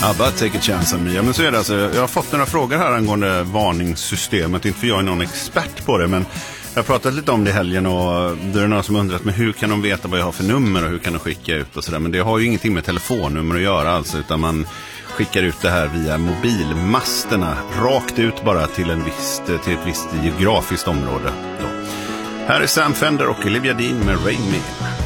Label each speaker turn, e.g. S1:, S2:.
S1: ABBA, Take a Chance on Me. Ja, men så är det alltså. Jag har fått några frågor här angående varningssystemet. Inte för jag är någon expert på det, men jag har pratat lite om det i helgen och det är några som undrat med hur kan de veta vad jag har för nummer och hur kan de skicka ut och sådär. Men det har ju ingenting med telefonnummer att göra alltså, utan man skickar ut det här via mobilmasterna rakt ut bara till ett visst geografiskt område. Då. Här är Sam Fender och Olivia Dean med Rain Man.